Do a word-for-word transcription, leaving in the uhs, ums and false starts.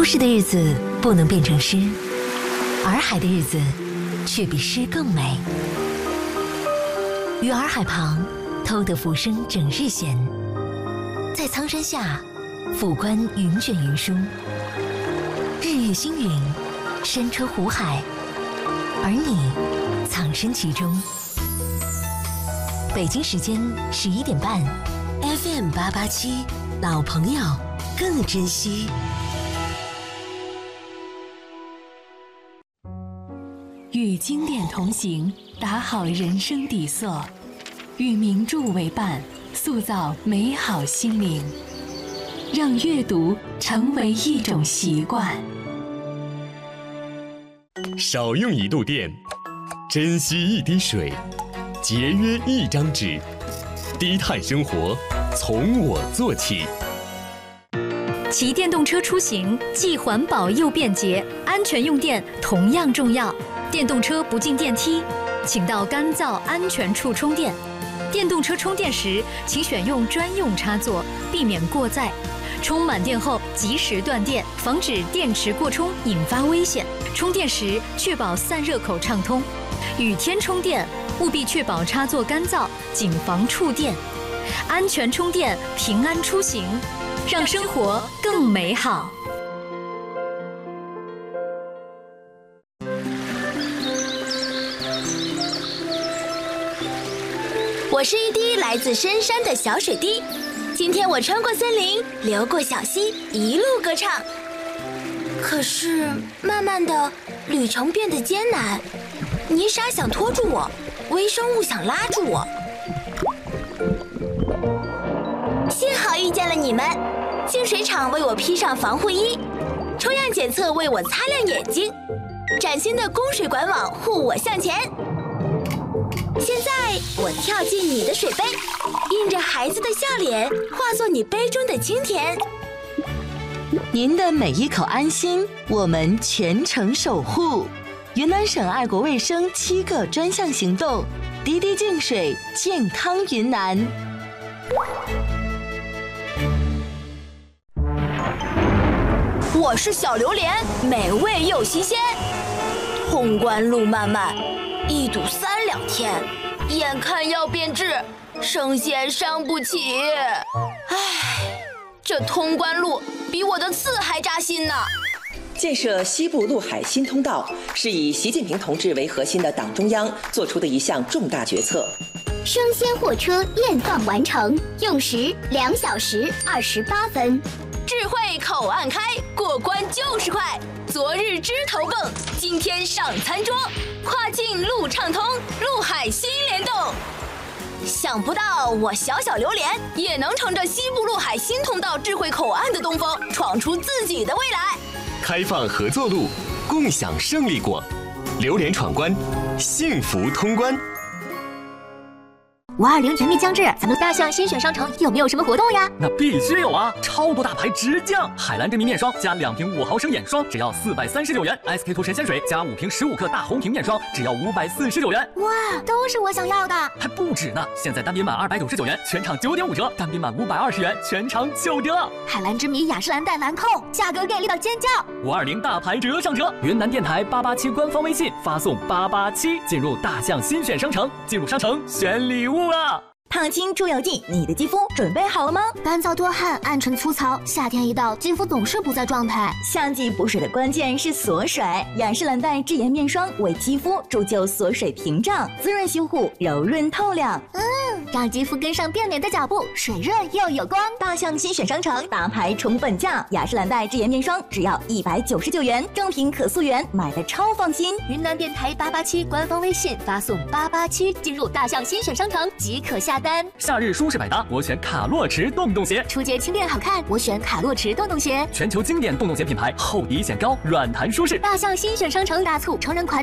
事的日子不能变成诗，洱海的日子却比诗更美。于洱海旁，偷得浮生整日闲。在苍山下，俯观云卷云舒，日月星云，山川湖海，而你藏身其中。北京时间十一点半 ，F M 八八七，老朋友更珍惜。 与经典同行，打好人生底座；与名著为伴，塑造美好心灵。让阅读成为一种习惯。 少用一度电，珍惜一滴水，节约一张纸。低碳生活，从我做起。 骑电动车出行既环保又便捷，安全用电同样重要。电动车不进电梯，请到干燥安全处充电。电动车充电时，请选用专用插座，避免过载。充满电后及时断电，防止电池过充引发危险。充电时确保散热口畅通。雨天充电务必确保插座干燥，谨防触电。安全充电，平安出行，让生活更美好。 我是一滴来自深山的小水滴，今天我穿过森林，流过小溪，一路歌唱。可是慢慢的，旅程变得艰难，泥沙想拖住我，微生物想拉住我。幸好遇见了你们，净水厂为我披上防护衣，抽样检测为我擦亮眼睛，崭新的供水管网护我向前。现在我跳进你的水杯，印着孩子的笑脸，化作你杯中的清甜。 您的每一口安心，我们全程守护。云南省爱国卫生七个专项行动，滴滴净水，健康云南。 我是小榴莲，美味又新鲜。通关路漫漫，一堵三两天，眼看要变质，生鲜伤不起。唉，这通关路比我的刺还扎心呢。 建设西部陆海新通道是以习近平同志为核心的党中央做出的一项重大决策。 生鲜货车验放完成，用时两小时二十八分。 智慧口岸开，过关就是快。昨日枝头蹦，今天上餐桌。跨境路畅通，陆海新联动。想不到我小小榴莲也能乘着西部陆海新通道智慧口岸的东风，闯出自己的未来。 开放合作路，共享胜利果。榴莲闯关，幸福通关。 五二零全面将至，咱们大象新选商城有没有什么活动呀？ 那必须有啊！超多大牌直降，海蓝之谜面霜加两瓶五毫升眼霜，只要四百三十九元 ；S K two 神仙水加五瓶十五克大红瓶面霜，只要五百四十九元。 哇，都是我想要的！ 还不止呢！现在单品满二百九十九元，全场九点五折；单品满五百二十元，全场九折。 海蓝之谜雅诗兰黛兰蔻，价格给力到尖叫！ 五二零大牌折上车，云南电台八八七官方微信发送八八七，进入大象新选商城，进入商城选礼物啊！ 烫青出油剂，你的肌肤准备好了吗？ 干燥多汗，暗沉粗糙，夏天一到，肌肤总是不在状态。 夏季补水的关键是锁水，雅诗兰黛智妍面霜为肌肤铸就锁水屏障，滋润修护，柔润透亮。 嗯，让肌肤跟上变美的脚步，水润又有光。 大象新选商城大牌重本价，雅诗兰黛智妍面霜只要一百九十九元，正品可溯源，买的超放心。 云南电台八八七官方微信发送八八七，进入大象新选商城即可下单。 夏日舒适百搭，我选卡洛驰洞洞鞋； 初阶轻便好看，我选卡洛驰洞洞鞋。 全球经典洞洞鞋品牌，厚底显高，软弹舒适。 大象新选商城大促成人款